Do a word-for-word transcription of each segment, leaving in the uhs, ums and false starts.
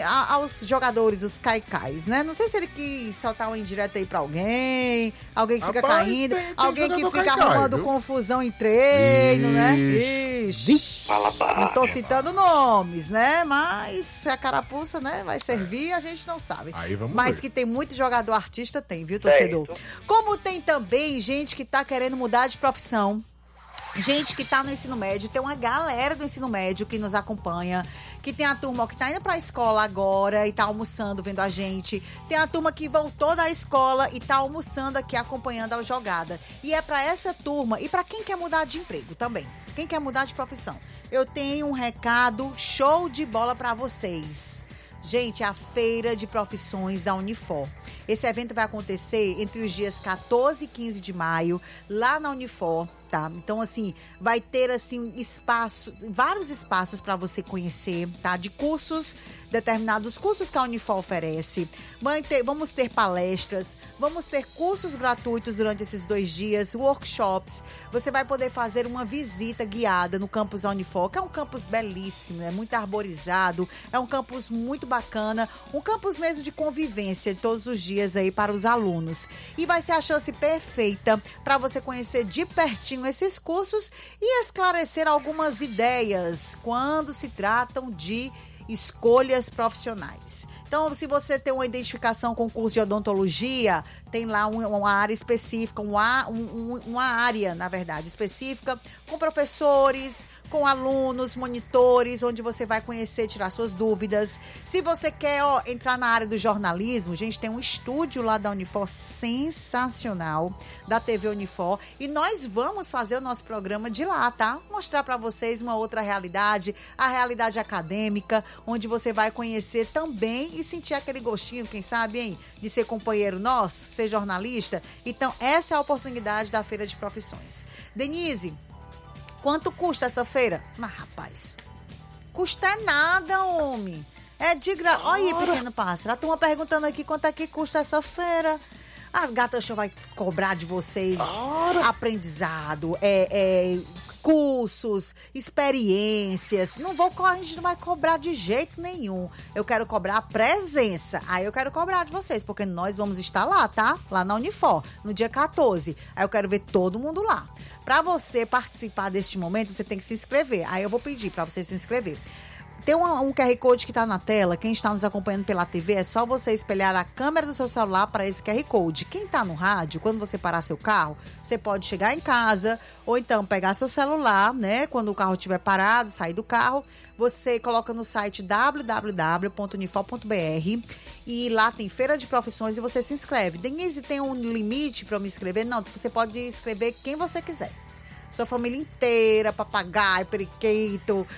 a, aos jogadores, os caicais, né? Não sei se ele quis soltar uma indireta aí pra alguém, alguém que fica Rapaz, caindo, tem- tem alguém que jogador fica caicai, arrumando viu? confusão em treino, né? Ixi. Ixi. Fala baixo. Não tô citando nomes, né? Mas se a carapuça, né, vai servir, a gente não sabe. Aí vamos Mas ver. que tem muito jogador artista, tem, viu, torcedor? Como tem também gente que tá querendo mudar de profissão. Gente que tá no ensino médio, tem uma galera do ensino médio que nos acompanha, que tem a turma ó, que tá indo pra escola agora e tá almoçando vendo a gente, tem a turma que voltou da escola e tá almoçando aqui acompanhando a jogada. E é pra essa turma e pra quem quer mudar de emprego também, quem quer mudar de profissão. Eu tenho um recado show de bola pra vocês. Gente, a Feira de Profissões da Unifor. Esse evento vai acontecer entre os dias quatorze e quinze de maio, lá na Unifor, tá? Então, assim, vai ter, assim, espaço, vários espaços para você conhecer, tá? De cursos, determinados cursos que a Unifor oferece. Vai ter, vamos ter palestras, vamos ter cursos gratuitos durante esses dois dias, workshops. Você vai poder fazer uma visita guiada no campus da Unifor, que é um campus belíssimo, é muito arborizado, é um campus muito bacana, um campus mesmo de convivência todos os dias aí para os alunos. E vai ser a chance perfeita para você conhecer de pertinho esses cursos e esclarecer algumas ideias quando se tratam de escolhas profissionais. Então, se você tem uma identificação com o curso de odontologia, tem lá um, uma área específica, um, um, uma área, na verdade, específica, com professores, com alunos, monitores, onde você vai conhecer, tirar suas dúvidas. Se você quer ó, entrar na área do jornalismo, gente, tem um estúdio lá da Unifor sensacional, da T V Unifor, e nós vamos fazer o nosso programa de lá, tá? Mostrar para vocês uma outra realidade, a realidade acadêmica, onde você vai conhecer também e sentir aquele gostinho, quem sabe, hein? De ser companheiro nosso, ser jornalista. Então, essa é a oportunidade da Feira de Profissões. Denise, quanto custa essa feira? Mas, rapaz, custa é nada, homem. É de graça. Olha aí, pequeno pássaro. A turma perguntando aqui quanto é que custa essa feira. A Gata Show vai cobrar de vocês Ora. aprendizado, é... é cursos, experiências. Não vou, a gente não vai cobrar de jeito nenhum. Eu quero cobrar a presença. Aí eu quero cobrar de vocês, porque nós vamos estar lá, tá? Lá na Unifor, no dia quatorze. Aí eu quero ver todo mundo lá. Para você participar deste momento, você tem que se inscrever. Aí eu vou pedir para você se inscrever. Tem um, um Q R Code que está na tela. Quem está nos acompanhando pela T V, é só você espelhar a câmera do seu celular para esse Q R Code. Quem está no rádio, quando você parar seu carro, você pode chegar em casa ou então pegar seu celular, né? Quando o carro estiver parado, sair do carro, você coloca no site w w w ponto unifor ponto b r e lá tem Feira de Profissões e você se inscreve. Denise, tem um limite para eu me inscrever? Não, você pode inscrever quem você quiser. Sua família inteira, papagaio, periquito,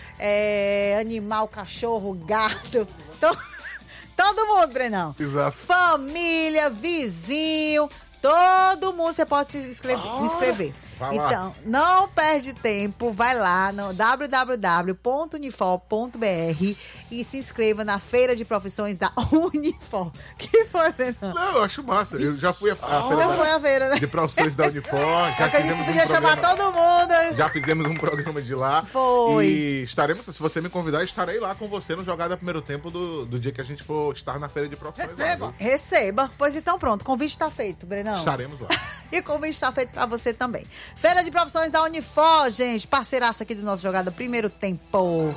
é, animal, cachorro, gato. To, todo mundo, Brenão. Exato. Família, vizinho, todo mundo você pode se inscrever. Ah, inscrever. Então, lá. não perde tempo, vai lá no w w w ponto unifor ponto b r e se inscreva na Feira de Profissões da Unifor. Que foi, Brenão? Não, eu acho massa. Eu já fui a, a Ah, feira não da- foi a feira, né? de profissões da Unifor. Já Eu acredito que fizemos podia um chamar programa- todo mundo. Já fizemos um programa de lá. Foi. E estaremos, se você me convidar, estarei lá com você no Jogada Primeiro Tempo do, do dia que a gente for estar na Feira de Profissões. Receba. Lá, Receba. Pois então, pronto. Convite está feito, Brenão. viu? Estaremos lá. E o convite está feito para você também. Feira de Profissões da Unifor, gente. Parceiraça aqui do nosso Jogada Primeiro Tempo.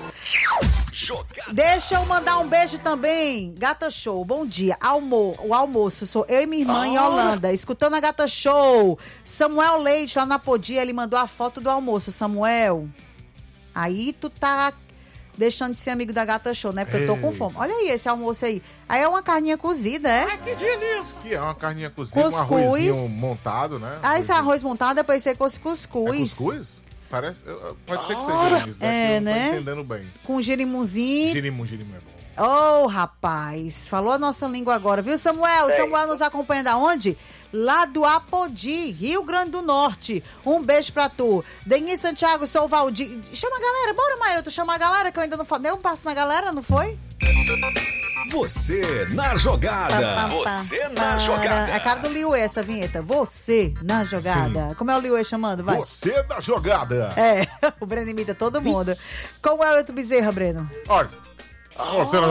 Jogada. Deixa eu mandar um beijo também. Gata Show, bom dia. Almo, o almoço, sou eu e minha irmã em Holanda, escutando a Gata Show. Samuel Leite, lá na Podia, ele mandou a foto do almoço. Samuel, aí tu tá deixando de ser amigo da Gata Show, né? Porque eu tô com Ei. fome. Olha aí esse almoço aí. Aí é uma carninha cozida, é? Ai, que delícia. Que é uma carninha cozida, Cuscuz. um arrozinho montado, né? Ah, esse arroz montado, depois você com cuscuz. É cuscuz? Parece, eu- pode ser que seja Ora, isso, daqui é, eu não tô né? entendendo bem. Com girimunzinho. Girimu, girimu é bom. Ô, oh, rapaz, falou a nossa língua agora, viu, Samuel? É Samuel isso. nos acompanha da onde? Lá do Apodi, Rio Grande do Norte. Um beijo pra tu. Denise Santiago, sou o Valdir. Chama a galera, bora, Mailton, chama a galera que eu ainda não falei. Deu um passo na galera, não foi? Você na jogada. Você na jogada. É a cara do Liu essa vinheta. Você na jogada. Sim. Como é o Liu chamando? Vai. Você da jogada. É, o Breno imita todo mundo. Como é o outro Bezerra, Breno? Olha, você na